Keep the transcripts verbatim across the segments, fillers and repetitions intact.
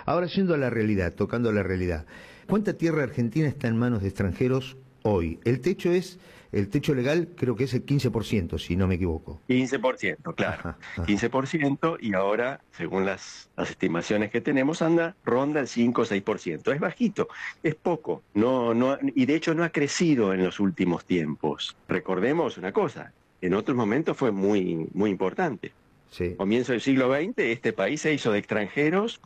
Ahora, yendo a la realidad, tocando la realidad, ¿cuánta tierra argentina está en manos de extranjeros hoy? El techo es, el techo legal creo que es el quince por ciento, si no me equivoco. quince por ciento, claro. Ajá, ajá. quince por ciento y ahora, según las, las estimaciones que tenemos, anda, ronda el cinco o seis por ciento. Es bajito, es poco, no, no, y de hecho no ha crecido en los últimos tiempos. Recordemos una cosa, en otros momentos fue muy, muy importante. Sí. Comienzo del siglo veinte, este país se hizo de extranjeros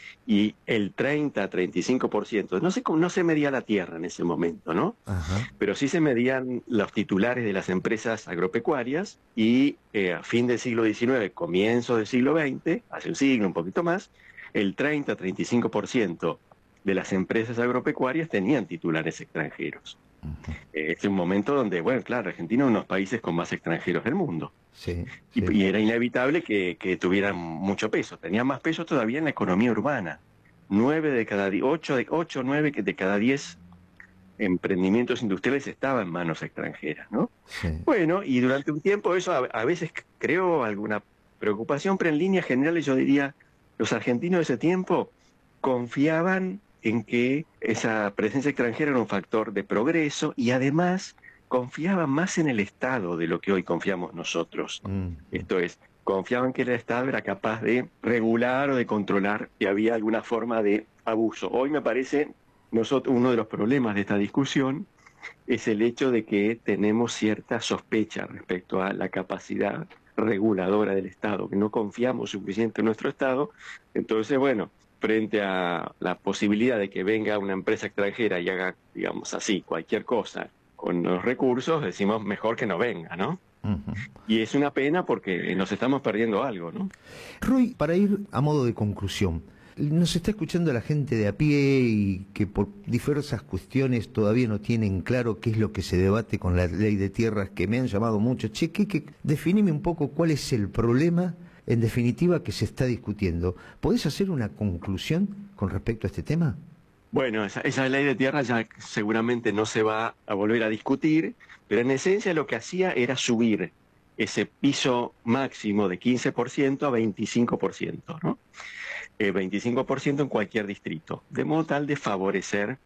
y el treinta a treinta y cinco por ciento, no sé cómo, no se medía la tierra en ese momento, ¿no? Ajá. Pero sí se medían los titulares de las empresas agropecuarias y eh, a fin del siglo diecinueve, comienzo del siglo veinte, hace un siglo, un poquito más, el treinta a treinta y cinco por ciento de las empresas agropecuarias tenían titulares extranjeros. Ujú. Eh, es un momento donde, bueno, claro, Argentina es uno de los países con más extranjeros del mundo. Sí, Y, sí. y era inevitable que, que tuvieran mucho peso. Tenía más peso todavía en la economía urbana. Nueve de cada diez, ocho de ocho, nueve de cada diez emprendimientos industriales estaban en manos extranjeras, ¿no? Sí. Bueno, y durante un tiempo eso a, a veces creó alguna preocupación, pero en líneas generales yo diría, los argentinos de ese tiempo confiaban en que esa presencia extranjera era un factor de progreso y además confiaban más en el Estado de lo que hoy confiamos nosotros. Mm, mm. Esto es, confiaban que el Estado era capaz de regular o de controlar si había alguna forma de abuso. Hoy me parece, nosotros, uno de los problemas de esta discusión es el hecho de que tenemos cierta sospecha respecto a la capacidad reguladora del Estado, que no confiamos suficiente en nuestro Estado. Entonces, bueno, frente a la posibilidad de que venga una empresa extranjera y haga, digamos así, cualquier cosa con los recursos, decimos mejor que no venga, ¿no? Ujú. Y es una pena porque nos estamos perdiendo algo, ¿no? Roy, para ir a modo de conclusión, nos está escuchando la gente de a pie y que por diversas cuestiones todavía no tienen claro qué es lo que se debate con la ley de tierras, que me han llamado mucho. Che, ¿qué, qué? Definime un poco cuál es el problema, en definitiva, que se está discutiendo. ¿Podés hacer una conclusión con respecto a este tema? Bueno, esa, esa ley de tierra ya seguramente no se va a volver a discutir, pero en esencia lo que hacía era subir ese piso máximo de quince por ciento a veinticinco por ciento, ¿no? Eh, veinticinco por ciento en cualquier distrito, de modo tal de favorecer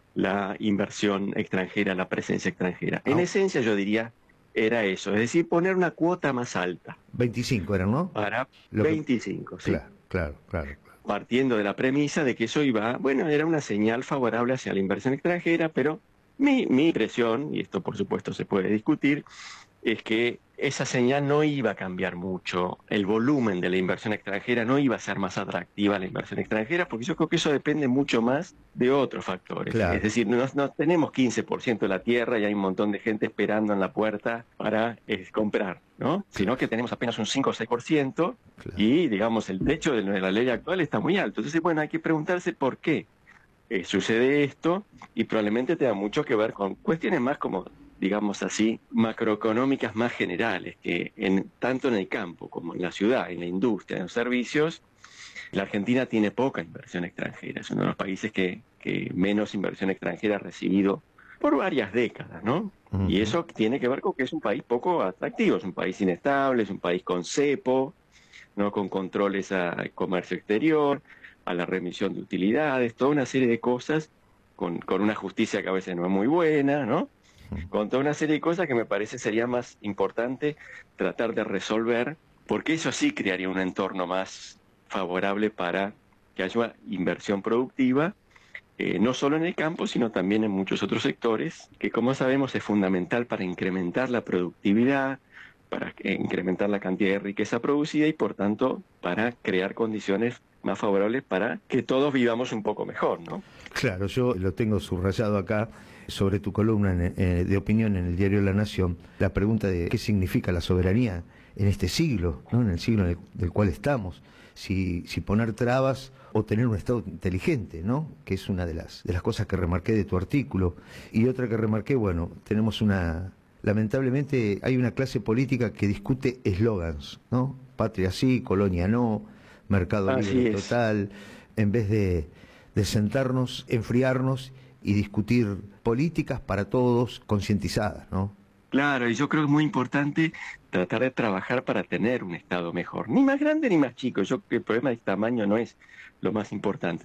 la inversión extranjera, la presencia extranjera. En Ah, esencia yo diría era eso, es decir, poner una cuota más alta veinticinco eran, ¿no? para Lo que... veinticinco, ¿sí? Claro, claro, claro, claro. Partiendo de la premisa de que eso iba, bueno, era una señal favorable hacia la inversión extranjera, pero mi, mi impresión, y esto por supuesto se puede discutir, es que esa señal no iba a cambiar mucho, el volumen de la inversión extranjera no iba a ser más atractiva la inversión extranjera, porque yo creo que eso depende mucho más de otros factores. Es Claro. decir, no, no tenemos quince por ciento de la tierra y hay un montón de gente esperando en la puerta para eh, comprar, ¿no? Sino que tenemos apenas un cinco o seis por ciento Claro. y, digamos, el techo de la ley actual está muy alto. Entonces, bueno, hay que preguntarse por qué eh, sucede esto y probablemente tenga mucho que ver con cuestiones más como, digamos así, macroeconómicas más generales, que en, tanto en el campo como en la ciudad, en la industria, en los servicios, la Argentina tiene poca inversión extranjera. Es uno de los países que, que menos inversión extranjera ha recibido por varias décadas, ¿no? Uh-huh. Y eso tiene que ver con que es un país poco atractivo, es un país inestable, es un país con cepo, ¿no? Con controles al comercio exterior, a la remisión de utilidades, toda una serie de cosas, con, con una justicia que a veces no es muy buena, ¿no? Con toda una serie de cosas que me parece sería más importante tratar de resolver, porque eso sí crearía un entorno más favorable para que haya inversión productiva, eh, no solo en el campo, sino también en muchos otros sectores, que como sabemos es fundamental para incrementar la productividad, para incrementar la cantidad de riqueza producida y por tanto para crear condiciones más favorables para que todos vivamos un poco mejor, ¿no? Claro, yo lo tengo subrayado acá sobre tu columna en, eh, de opinión en el diario La Nación, la pregunta de qué significa la soberanía en este siglo, ¿no? En el siglo en el, del cual estamos, si, si poner trabas o tener un Estado inteligente, ¿no? Que es una de las, de las cosas que remarqué de tu artículo. Y otra que remarqué, bueno, tenemos una... Lamentablemente hay una clase política que discute eslogans, ¿no? Patria sí, colonia no, mercado Así libre es. total, en vez de, de sentarnos, enfriarnos y discutir políticas para todos concientizadas, ¿no? Claro, y yo creo que es muy importante tratar de trabajar para tener un Estado mejor, ni más grande ni más chico. Yo creo que el problema de tamaño no es lo más importante.